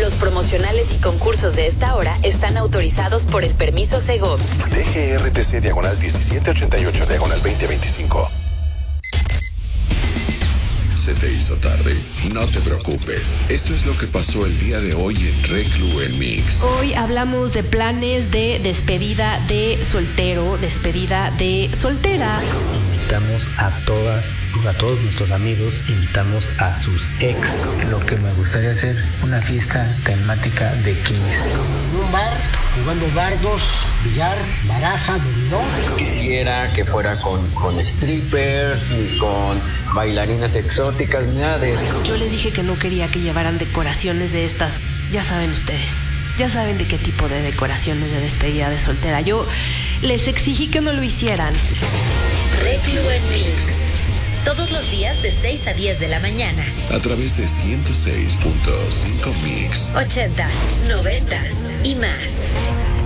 Los promocionales y concursos de esta hora están autorizados por el permiso Segov. DGRTC /1788/2025. ¿Se te hizo tarde? No te preocupes. Esto es lo que pasó el día de hoy en Reclu en Mix. Hoy hablamos de planes de despedida de soltero, despedida de soltera. Invitamos a todos nuestros amigos, invitamos a sus ex. Lo que me gustaría hacer, una fiesta temática de Kiss. En un bar, jugando dardos, billar, baraja, dominó. Quisiera que fuera con strippers, ni con bailarinas exóticas, ni nada de eso. Yo les dije que no quería que llevaran decoraciones de estas, ya saben ustedes. Ya saben de qué tipo de decoraciones de despedida de soltera. Yo les exigí que no lo hicieran. Reclu en Mix. Todos los días de 6 a 10 de la mañana. A través de 106.5 Mix. 80s, 90s y más.